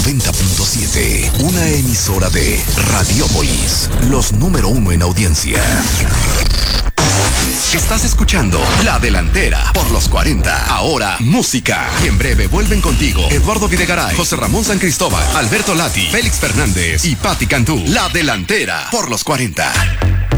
90.7, una emisora de Radiópolis, los número 1 en audiencia. Estás escuchando La Delantera por los 40. Ahora, música. Y en breve vuelven contigo Eduardo Videgaray, José Ramón San Cristóbal, Alberto Lati, Félix Fernández y Patti Cantú. La Delantera por los 40.